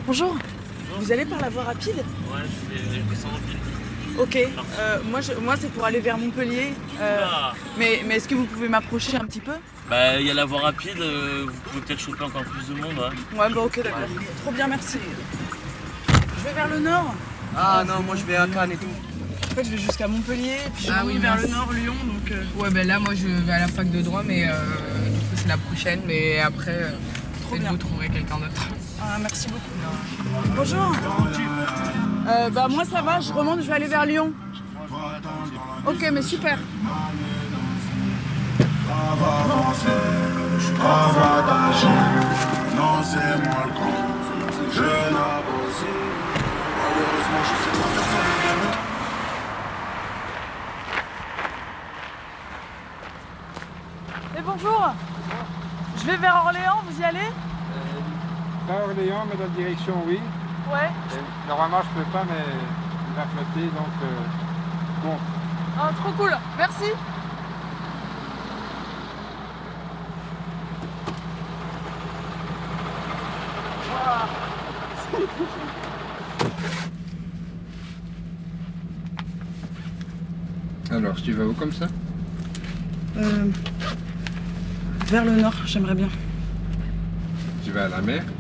Bonjour. Vous allez par la voie rapide? Ouais, je descends en ville. Ok. Moi c'est pour aller vers Montpellier. Mais est-ce que vous pouvez m'approcher un petit peu? Bah, il y a la voie rapide, vous pouvez peut-être choper encore plus de monde. Ouais, bah ok, d'accord. Trop bien, merci. Je vais vers le nord. Ah non, moi je vais à Cannes et tout. En fait, je vais jusqu'à Montpellier, puis je vais vers le nord, Lyon, donc... Ouais, ben là, moi, je vais à la fac de droit, mais du coup, c'est la prochaine. Mais après, peut-être vous trouverez quelqu'un d'autre. Ah, merci beaucoup. Bonjour. Bah moi, ça va, je remonte, je vais aller vers Lyon. Ok, mais super. Non, c'est moi le con. Je n'abose. Malheureusement, je sais pas faire ça. Et bonjour. Je vais vers Orléans, vous y allez? Pas Orléans, mais dans la direction, oui. Ouais. Et normalement, je peux pas, mais il va flotter, donc bon. Ah, trop cool, merci. Alors, tu vas où comme ça? Vers le nord, j'aimerais bien. Tu vas à la mer?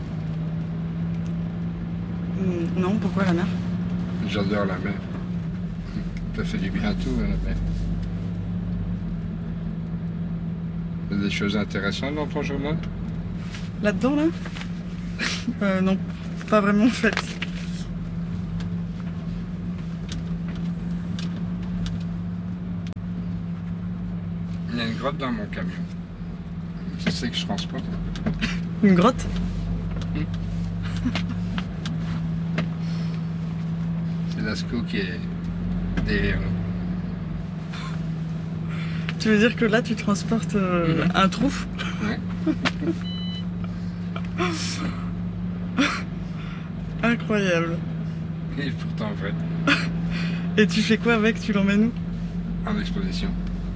Non, pourquoi la mer? J'adore la mer. Ça fait du bien à tout, la mer. Il y a des choses intéressantes dans ton journal? Là-dedans, là? Non, pas vraiment en fait. Il y a une grotte dans mon camion. Tu sais que je transporte. Une grotte? C'est Lascaux qui est derrière nous. Tu veux dire que là, tu transportes un trou? Ouais. Incroyable. Et pourtant vrai. Et tu fais quoi avec? Tu l'emmènes où? En exposition.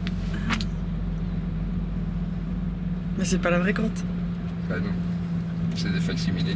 Mais c'est pas la vraie grotte. Bah non. C'est des facsimilés.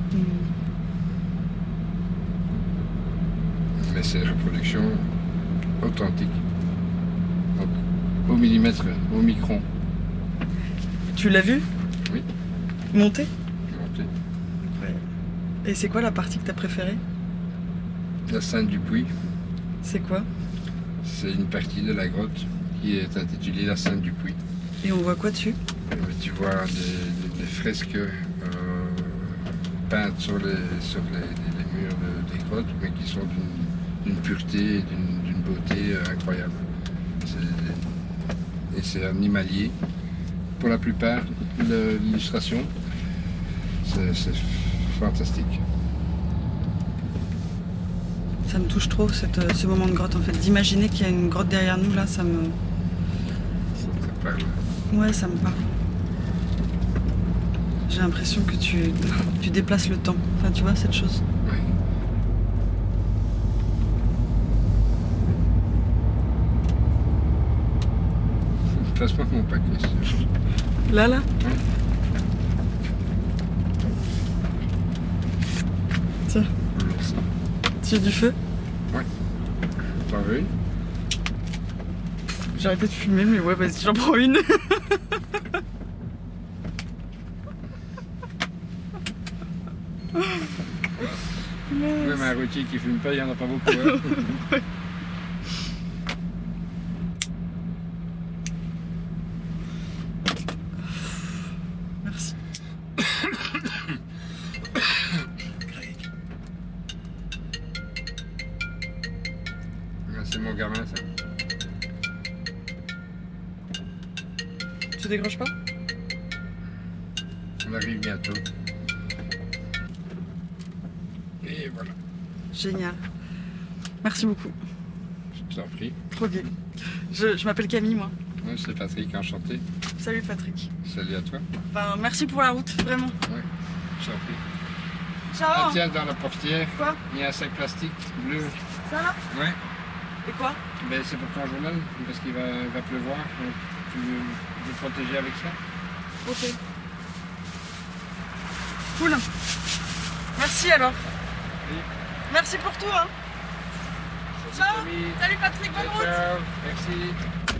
Mais c'est une reproduction authentique. Donc, au millimètre, au micron. Tu l'as vu? Oui. Monter? Monté. Ouais. Et c'est quoi la partie que t'as préférée? La Sainte du Puy. C'est quoi? C'est une partie de la grotte qui est intitulée la Sainte du Puy. Et on voit quoi dessus? Tu vois des fresques peintes sur les murs des grottes, mais qui sont d'une pureté et d'une beauté incroyable. Et c'est animalier. Pour la plupart, l'illustration, c'est fantastique. Ça me touche trop, ce moment de grotte en fait. D'imaginer qu'il y a une grotte derrière nous, là, ça me... Ça parle. Ouais, ça me parle. J'ai l'impression que tu déplaces le temps. Enfin, tu vois, cette chose. Oui. Passe-moi mon paquet. Là? Oui. Tiens. Merci. Tu veux du feu? Oui. T'en veux une? J'ai arrêté de fumer, mais ouais, vas-y, j'en prends une. Même un routier qui fume pas, il n'y en a pas beaucoup. Hein. Merci. C'est mon gamin, ça. Tu décroches pas? On arrive bientôt. Et voilà. Génial. Merci beaucoup. Je t'en prie. Trop gay. Je m'appelle Camille, moi. Oui, c'est Patrick, enchanté. Salut Patrick. Salut à toi. Enfin, merci pour la route, vraiment. Oui, je t'en prie. Ciao. Ah, tiens, dans la portière, Quoi? il y a un sac plastique bleu. Ça là? Oui. Et quoi? Ben, c'est pour ton journal, parce qu'il va pleuvoir. Donc tu veux protéger avec ça? Ok. Cool. Merci. merci alors. Merci pour tout. Hein. Ciao. Salut Patrick, bonne route. Ciao, merci.